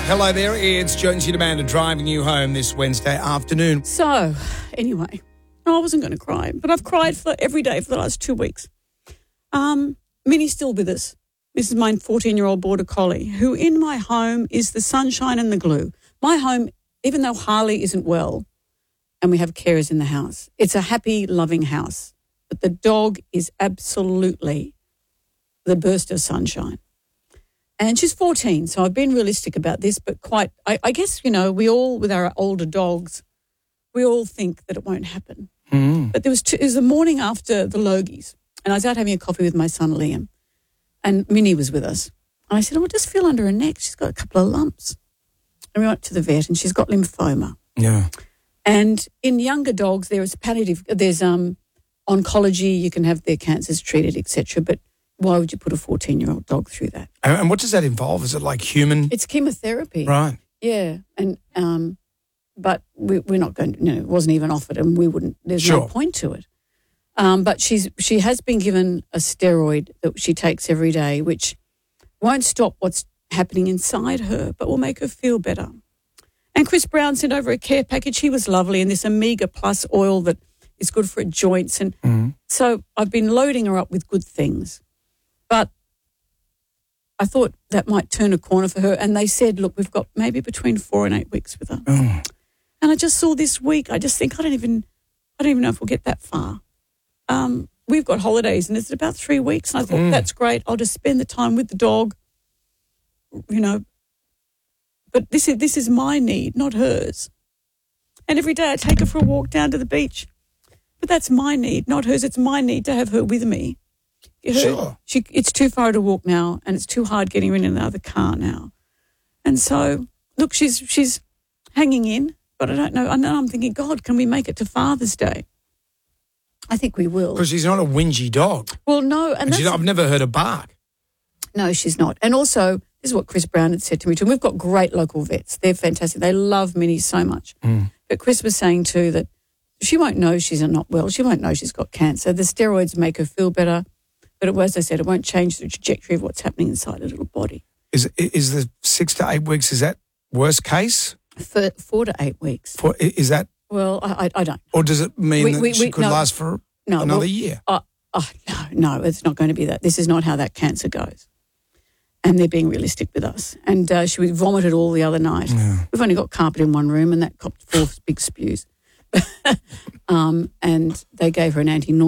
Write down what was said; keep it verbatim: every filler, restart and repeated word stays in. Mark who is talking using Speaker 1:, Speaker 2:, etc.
Speaker 1: Hello there, it's Jonesy Demander driving you home this Wednesday afternoon.
Speaker 2: So, anyway, I wasn't going to cry, but I've cried for every day for the last two weeks. Um, Minnie's still with us. This is my fourteen-year-old border collie, who in my home is the sunshine and the glue. My home, even though Harley isn't well and we have carers in the house, it's a happy, loving house. But the dog is absolutely the burst of sunshine. And she's fourteen, so I've been realistic about this, but quite, I, I guess, you know, we all, with our older dogs, we all think that it won't happen.
Speaker 1: Mm.
Speaker 2: But there was, two, it was the morning after the Logies, and I was out having a coffee with my son Liam, and Minnie was with us. And I said, oh, I just feel under her neck. She's got a couple of lumps. And we went to the vet, and she's got lymphoma.
Speaker 1: Yeah.
Speaker 2: And in younger dogs, there is palliative, there's um, oncology, you can have their cancers treated, et cetera, but why would you put a fourteen-year-old dog through that?
Speaker 1: And, and what does that involve? Is it like human?
Speaker 2: It's chemotherapy.
Speaker 1: Right.
Speaker 2: Yeah. And um, but we, we're not going to, you know, it wasn't even offered and we wouldn't, there's
Speaker 1: Sure.
Speaker 2: no point to it. Um, but she's she has been given a steroid that she takes every day, which won't stop what's happening inside her, but will make her feel better. And Chris Brown sent over a care package. He was lovely, and this Omega Plus oil that is good for her joints. And
Speaker 1: Mm.
Speaker 2: so I've been loading her up with good things. But I thought that might turn a corner for her. And they said, look, we've got maybe between four and eight weeks with her.
Speaker 1: Oh.
Speaker 2: And I just saw this week, I just think, I don't even, I don't even know if we'll get that far. Um, we've got holidays and it's about three weeks. And I thought,
Speaker 1: Mm.
Speaker 2: that's great. I'll just spend the time with the dog, you know. But this is, this is my need, not hers. And every day I take her for a walk down to the beach. But that's my need, not hers. It's my need to have her with me. Her,
Speaker 1: Sure.
Speaker 2: She, it's too far to walk now, and it's too hard getting her in another car now. And so, look, she's she's hanging in, but I don't know. And then I'm thinking, God, can we make it to Father's Day? I think we will.
Speaker 1: Because she's not a whingy dog.
Speaker 2: Well, no, and
Speaker 1: And she's,
Speaker 2: that's,
Speaker 1: I've never heard her bark.
Speaker 2: no, she's not. And also, this is what Chris Brown had said to me too. We've got great local vets; they're fantastic. They love Minnie so much.
Speaker 1: Mm.
Speaker 2: But Chris was saying too that she won't know she's not well. She won't know she's got cancer. The steroids make her feel better. But it, as I said, it won't change the trajectory of what's happening inside her little body.
Speaker 1: Is is the six to eight weeks, is that worst case?
Speaker 2: For four to eight weeks.
Speaker 1: For, is that,
Speaker 2: Well, I, I, I don't.
Speaker 1: or does it mean
Speaker 2: We-
Speaker 1: that
Speaker 2: we-
Speaker 1: she
Speaker 2: we-
Speaker 1: could
Speaker 2: no.
Speaker 1: last for
Speaker 2: No,
Speaker 1: another
Speaker 2: well,
Speaker 1: year?
Speaker 2: Uh, oh, no, no, it's not going to be that. This is not how that cancer goes. And they're being realistic with us. And uh, she vomited all the other night.
Speaker 1: Yeah.
Speaker 2: We've only got carpet in one room and that copped four big spews. um, and they gave her an anti